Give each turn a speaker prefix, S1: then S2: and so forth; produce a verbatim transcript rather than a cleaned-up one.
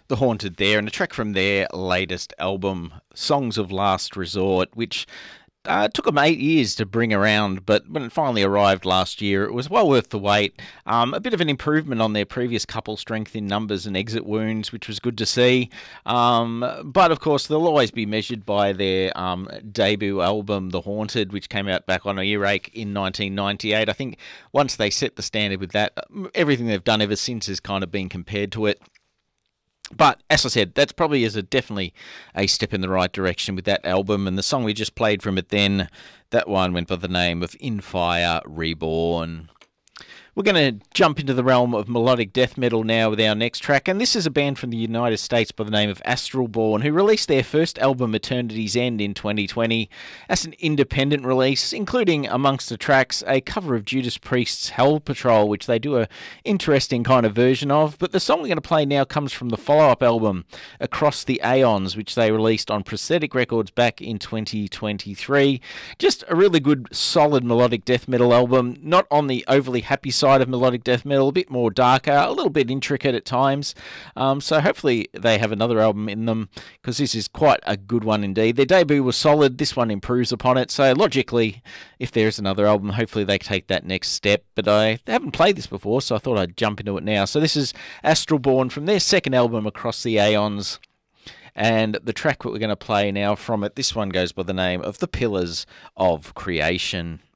S1: The Haunted there, and a track from their latest album, Songs of Last Resort, which uh, took them eight years to bring around, but when it finally arrived last year, it was well worth the wait. Um, a bit of an improvement on their previous couple, Strength in Numbers and Exit Wounds, which was good to see. Um, but of course, they'll always be measured by their um, debut album, The Haunted, which came out back on Earache in nineteen ninety-eight. I think once they set the standard with that, everything they've done ever since has kind of been compared to it. But as I said, that's probably is a definitely a step in the right direction with that album. And the song we just played from it then, that one went by the name of In Fire Reborn. We're going to jump into the realm of melodic death metal now with our next track, and this is a band from the United States by the name of Astralborn, who released their first album, Eternity's End, in twenty twenty as an independent release, including amongst the tracks a cover of Judas Priest's Hell Patrol, which they do a interesting kind of version of. But the song we're going to play now comes from the follow-up album, Across the Aeons, which they released on Prosthetic Records back in twenty twenty-three. Just a really good, solid melodic death metal album, not on the overly happy side of melodic death metal, a bit more darker, a little bit intricate at times. Um, so hopefully they have another album in them, because this is quite a good one indeed. Their debut was solid. This one improves upon it. So logically, if there is another album, hopefully they take that next step. But I haven't played this before, so I thought I'd jump into it now. So this is Astralborn from their second album, Across the Aeons. And the track that we're going to play now from it, this one goes by the name of The Pillars of Creation.